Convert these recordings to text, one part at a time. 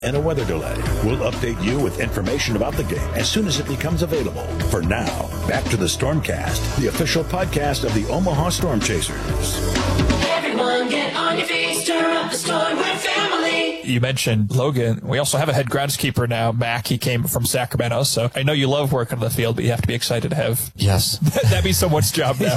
and a weather delay. We'll update you with information about the game as soon as it becomes available. For now, back to the Stormcast, the official podcast of the Omaha Storm Chasers. Everyone get on your feet, stir up the storm, we're family. You mentioned Logan. We also have a head groundskeeper now, Mac. He came from Sacramento, so I know you love working on the field, but you have to be excited to have that be someone's job now.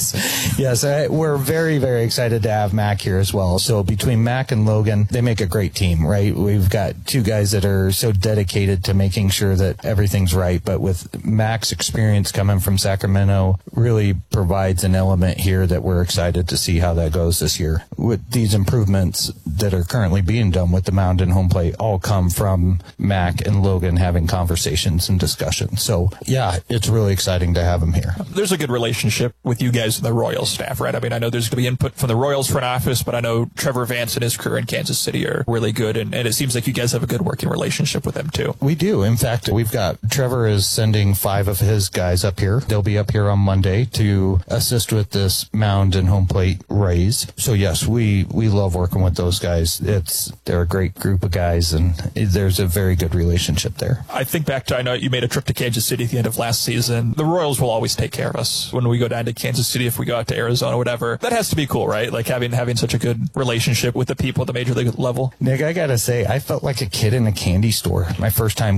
Yes. We're very, very excited to have Mac here as well. So between Mac and Logan, they make a great team, right? We've got two guys that are so dedicated to making sure that everything's right, but with Mac's experience coming from Sacramento really provides an element here that we're excited to see how that goes this year. With these improvements that are currently being done with the mound and home plate all come from Mac and Logan having conversations and discussions. So, yeah, it's really exciting to have them here. There's a good relationship with you guys and the Royals staff, right? I mean, I know there's going to be input from the Royals front office, but I know Trevor Vance and his career in Kansas City are really good, and it seems like you guys have a good working relationship with them, too. We do. In fact, Trevor is sending 5 of his guys up here. They'll be up here on Monday to assist with this mound and home plate raise. So, yes, we love working with those guys. They're a great group of guys, and there's a very good relationship there. I think back to, I know you made a trip to Kansas City at the end of last season. The Royals will always take care of us when we go down to Kansas City, if we go out to Arizona, whatever. That has to be cool, right? Like having such a good relationship with the people at the major league level. Nick, I gotta say, I felt like a kid in a candy store my first time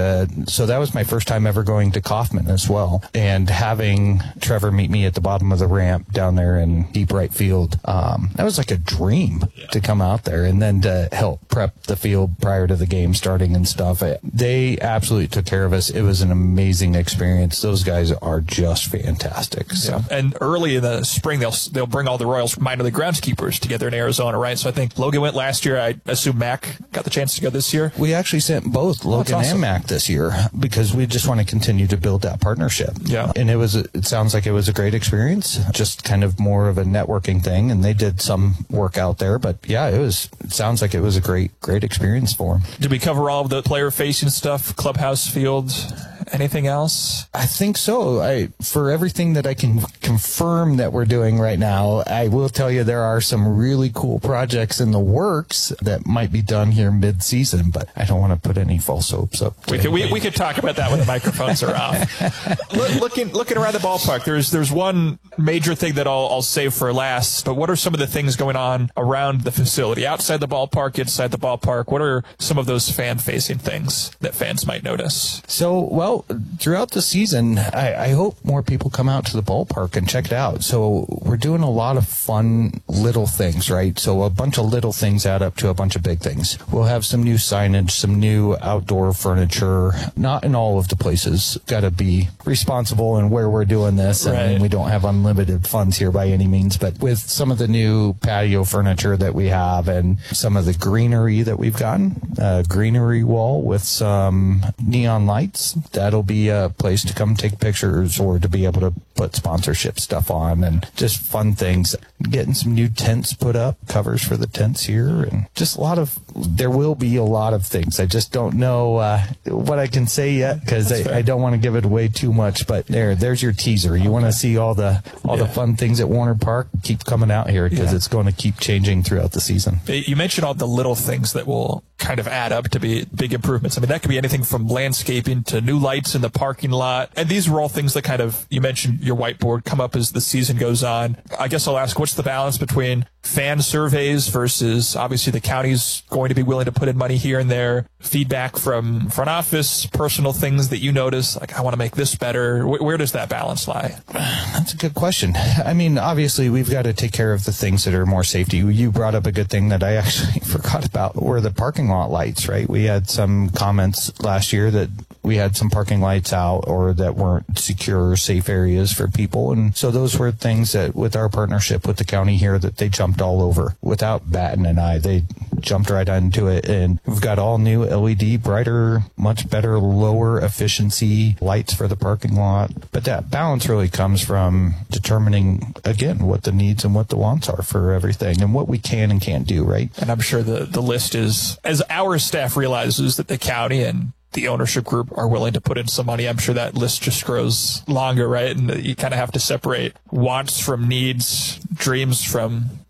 so that was my first time ever going to Kauffman as well. And having Trevor meet me at the bottom of the ramp down there in deep right field, that was like a dream to come out there and then to help prep the field prior to the game starting and stuff. They absolutely took care of us. It was an amazing experience. Those guys are just fantastic. So. Yeah. And early in the spring, they'll bring all the Royals minor league groundskeepers together in Arizona, right? So I think Logan went last year. I assume Mac got the chance to go this year. We actually sent both Logan and Mac this year because we just want to continue to build that partnership. Yeah. And it sounds like it was a great experience, just kind of more of a networking thing. And they did some work out there, but yeah, it sounds like it was a great experience for them. Did we cover all of the player facing stuff, clubhouse, field? Anything else? I think so. For everything that I can confirm that we're doing right now, I will tell you there are some really cool projects in the works that might be done here mid-season, but I don't want to put any false hopes up. We could talk about that when the microphones are off. Looking around the ballpark, there's one major thing that I'll save for last, but what are some of the things going on around the facility, outside the ballpark, inside the ballpark? What are some of those fan-facing things that fans might notice? So, throughout the season, I hope more people come out to the ballpark and check it out. So we're doing a lot of fun little things, right? So a bunch of little things add up to a bunch of big things. We'll have some new signage, some new outdoor furniture, not in all of the places. Got to be responsible in where we're doing this. Right. And we don't have unlimited funds here by any means, but with some of the new patio furniture that we have and some of the greenery that we've gotten, a greenery wall with some neon lights, that'll be a place to come take pictures or to be able to put sponsorship stuff on and just fun things. Getting some new tents put up, covers for the tents here, and just there will be a lot of things. I just don't know what I can say yet because I don't want to give it away too much, but there's your teaser. You want to see all the fun things at Warner Park? Keep coming out here because it's going to keep changing throughout the season. You mentioned all the little things that will kind of add up to be big improvements. I mean, that could be anything from landscaping to new lights in the parking lot. And these were all things that kind of, you mentioned your whiteboard, come up as the season goes on. I guess I'll ask, what's the balance between fan surveys versus obviously the county's going to be willing to put in money here and there, feedback from front office, personal things that you notice, like I want to make this better. Where does that balance lie? That's a good question. I mean, obviously we've got to take care of the things that are more safety. You brought up a good thing that I actually forgot about, were the parking lot lights, right? We had some comments last year that we had some parking lights out or that weren't secure or safe areas for people. And so those were things that with our partnership with the county here that they jumped all over without batting an eye. They jumped right into it. And we've got all new LED, brighter, much better, lower efficiency lights for the parking lot. But that balance really comes from determining, again, what the needs and what the wants are for everything and what we can and can't do, right? And I'm sure the list is, as our staff realizes that the county and the ownership group are willing to put in some money, I'm sure that list just grows longer, right? And you kind of have to separate wants from needs, dreams from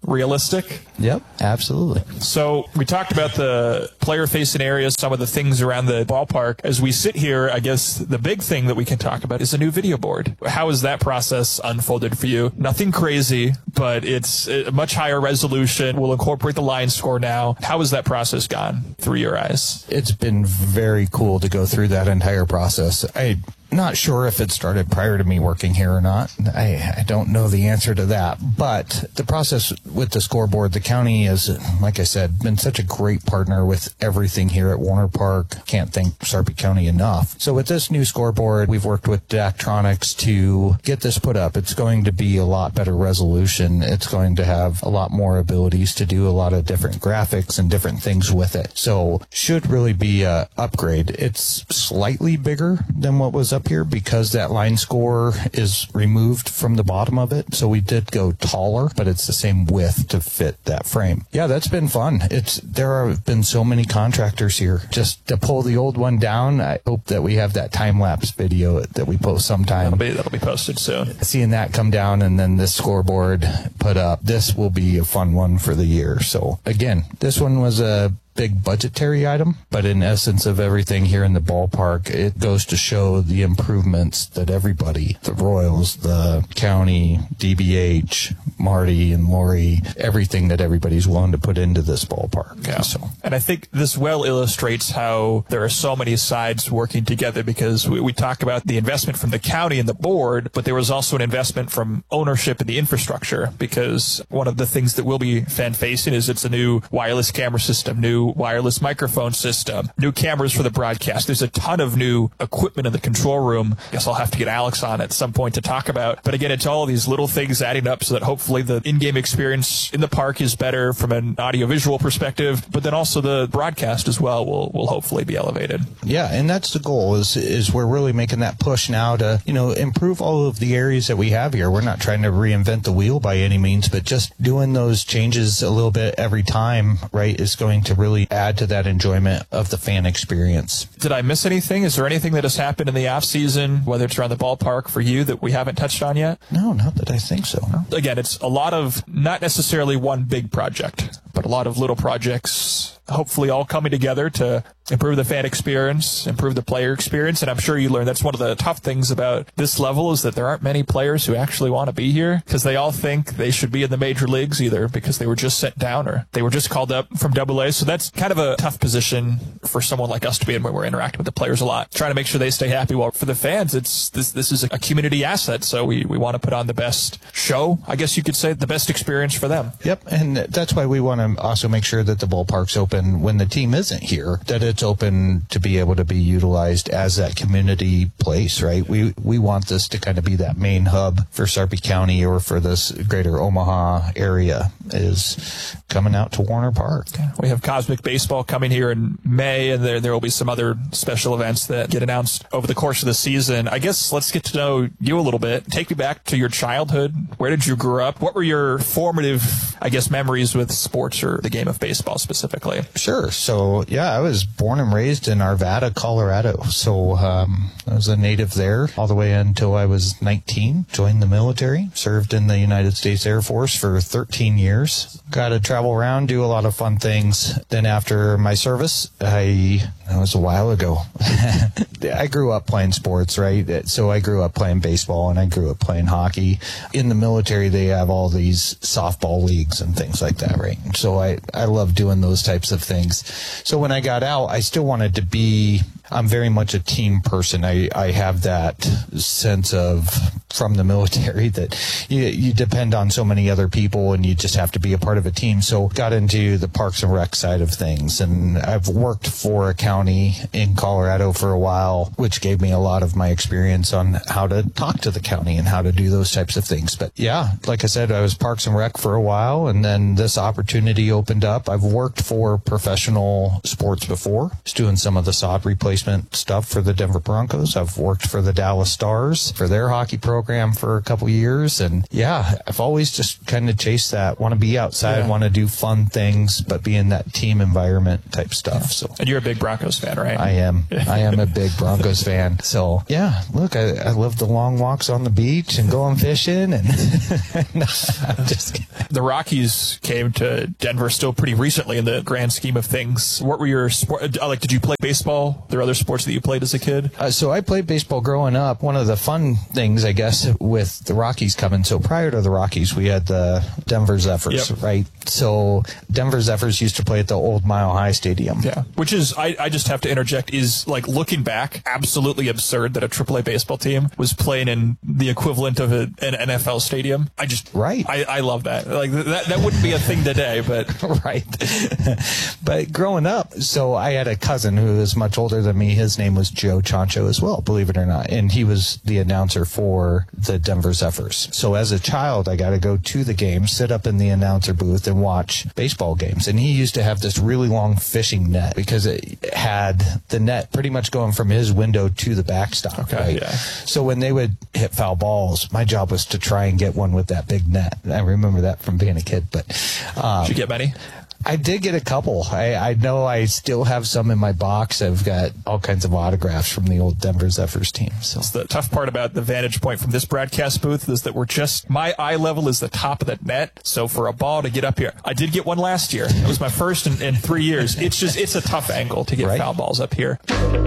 realistic. Yep, absolutely. So we talked about the player-facing areas, some of the things around the ballpark. As we sit here, I guess the big thing that we can talk about is a new video board. How has that process unfolded for you? Nothing crazy, but it's a much higher resolution. We'll incorporate the line score now. How has that process gone through your eyes? It's been very cool to go through that entire process. I'm not sure if it started prior to me working here or not. I don't know the answer to that. But the process with the scoreboard, the county has, like I said, been such a great partner with everything here at Warner Park. Can't thank Sarpy County enough. So with this new scoreboard, we've worked with Daktronics to get this put up. It's going to be a lot better resolution. It's going to have a lot more abilities to do a lot of different graphics and different things with it. So should really be a upgrade. It's slightly bigger than what was up here because that line score is removed from the bottom of it. So we did go taller, but it's the same width to fit that frame. Yeah, that's been fun. There have been so many contractors here just to pull the old one down. I hope that we have that time-lapse video that we post sometime. That'll be posted soon. Seeing that come down and then this scoreboard put up, this will be a fun one for the year. So again, this one was a big budgetary item, but in essence of everything here in the ballpark, it goes to show the improvements that everybody, the Royals, the county, DBH, Marty and Lori, everything that everybody's willing to put into this ballpark. Yeah. So. And I think this well illustrates how there are so many sides working together, because we talk about the investment from the county and the board, but there was also an investment from ownership in the infrastructure, because one of the things that will be fan-facing is it's a new wireless camera system, new wireless microphone system, new cameras for the broadcast. There's a ton of new equipment in the control room. I guess I'll have to get Alex on at some point to talk about. But again, it's all these little things adding up so that hopefully the in-game experience in the park is better from an audio-visual perspective, but then also the broadcast as well will hopefully be elevated. Yeah, and that's the goal is we're really making that push now to, improve all of the areas that we have here. We're not trying to reinvent the wheel by any means, but just doing those changes a little bit every time, right, is going to really add to that enjoyment of the fan experience. Did I miss anything? Is there anything that has happened in the off season, whether it's around the ballpark for you, that we haven't touched on yet? No, not that I think so. Again, it's a lot of not necessarily one big project, but a lot of little projects, hopefully all coming together to improve the fan experience, improve the player experience. And I'm sure you learned that's one of the tough things about this level is that there aren't many players who actually want to be here, because they all think they should be in the major leagues, either because they were just sent down or they were just called up from AA. So that's kind of a tough position for someone like us to be in, where we're interacting with the players a lot, trying to make sure they stay happy. Well, for the fans, this is a community asset. So we want to put on the best show, I guess you could say, the best experience for them. Yep. And that's why we want to also make sure that the ballpark's open when the team isn't here, that it's open to be able to be utilized as that community place, right? We want this to kind of be that main hub for Sarpy County or for this greater Omaha area, is coming out to Warner Park. We have Cosmic Baseball coming here in May, and there will be some other special events that get announced over the course of the season. I guess let's get to know you a little bit. Take me back to your childhood. Where did you grow up? What were your formative, I guess, memories with sports or the game of baseball specifically? Sure. So, yeah, I was born and raised in Arvada, Colorado. So I was a native there all the way until I was 19, joined the military, served in the United States Air Force for 13 years. Got to travel around, do a lot of fun things. Then after my service, that was a while ago. I grew up playing sports, right? So I grew up playing baseball and I grew up playing hockey. In the military, they have all these softball leagues and things like that, right? So I love doing those types of things. So when I got out, I still wanted to be, I'm very much a team person. I have that sense of, from the military, that you depend on so many other people and you just have to be a part of a team. So got into the Parks and Rec side of things. And I've worked for a county in Colorado for a while, which gave me a lot of my experience on how to talk to the county and how to do those types of things. But yeah, like I said, I was Parks and Rec for a while, and then this opportunity opened up. I've worked for professional sports before, just doing some of the sod replacement replacement stuff for the Denver Broncos. I've worked for the Dallas Stars for their hockey program for a couple years. And yeah, I've always just kind of chased that. Want to be outside, want to do fun things, but be in that team environment type stuff. So, and you're a big Broncos fan, right? I am. I am a big Broncos fan. So yeah, look, I love the long walks on the beach and going fishing. And no, I'm just kidding. The Rockies came to Denver still pretty recently in the grand scheme of things. What were your sport? Like, did you play baseball? There other sports that you played as a kid? So I played baseball growing up. One of the fun things, I guess, with the Rockies coming. So prior to the Rockies, we had the Denver Zephyrs, right? So Denver Zephyrs used to play at the old Mile High Stadium. Yeah, which is, I just have to interject, is like looking back, absolutely absurd that a AAA baseball team was playing in the equivalent of an NFL stadium. I love that. Like that wouldn't be a thing today, but right. But growing up, so I had a cousin who was much older than me. His name was Joe Chancho as well, believe it or not. And he was the announcer for the Denver Zephyrs. So as a child, I got to go to the game, sit up in the announcer booth and watch baseball games. And he used to have this really long fishing net because it had the net pretty much going from his window to the backstop. Okay, right? yeah. So when they would hit foul balls, my job was to try and get one with that big net. I remember that from being a kid. But did you get many? I did get a couple. I know I still have some in my box. I've got all kinds of autographs from the old Denver Zephyrs team. So the tough part about the vantage point from this broadcast booth is that my eye level is the top of the net. So for a ball to get up here, I did get one last year. It was my first in 3 years. It's a tough angle to get foul balls up here.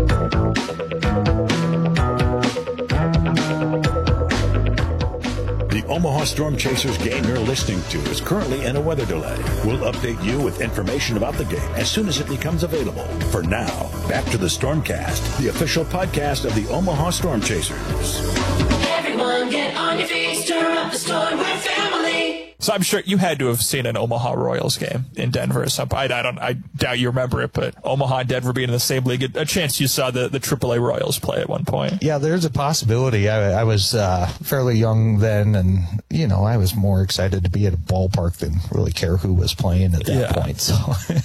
The Omaha Storm Chasers game you're listening to is currently in a weather delay. We'll update you with information about the game as soon as it becomes available. For now, back to the Stormcast, the official podcast of the Omaha Storm Chasers. Everyone get on your feet, stir up the storm, we're family. So I'm sure you had to have seen an Omaha Royals game in Denver or something. I doubt you remember it, but Omaha and Denver being in the same league, a chance you saw the AAA Royals play at one point. Yeah, there's a possibility. I was fairly young then, and, I was more excited to be at a ballpark than really care who was playing at that point. So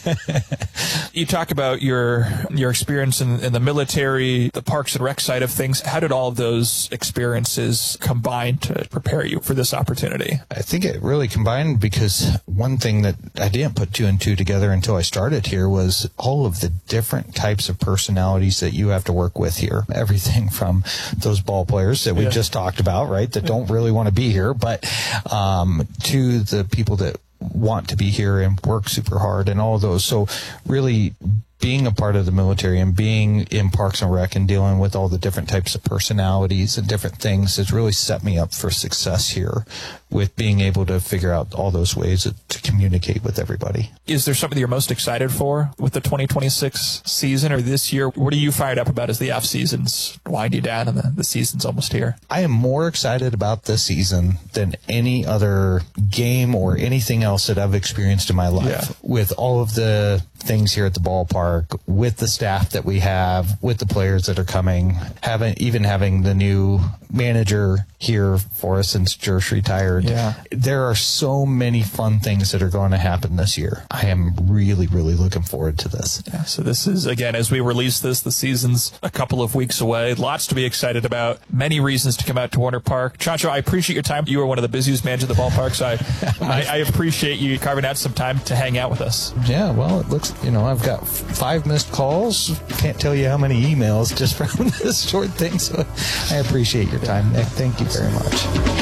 you talk about your experience in the military, the Parks and Rec side of things. How did all of those experiences combine to prepare you for this opportunity? I think it really combined because one thing that I didn't put two and two together until I started here was all of the different types of personalities that you have to work with here. Everything from those ball players that we just talked about, right, that don't really want to be here, but to the people that want to be here and work super hard and all of those. So really being a part of the military and being in Parks and Rec and dealing with all the different types of personalities and different things has really set me up for success here with being able to figure out all those ways to communicate with everybody. Is there something you're most excited for with the 2026 season or this year? What are you fired up about as the off season's winding down and the season's almost here? I am more excited about this season than any other game or anything else that I've experienced in my life. With all of the things here at the ballpark, with the staff that we have, with the players that are coming, having the new manager here for us since Jersh retired. Yeah. There are so many fun things that are going to happen this year. I am really, really looking forward to this. Yeah, so this is, again, as we release this, the season's a couple of weeks away. Lots to be excited about. Many reasons to come out to Warner Park. Chancho, I appreciate your time. You are one of the busiest managers of the ballpark, so I appreciate you carving out some time to hang out with us. Yeah, well, it looks, I've got 5 missed calls. Can't tell you how many emails just from this short thing, so I appreciate your time, Nick. Thank you very much.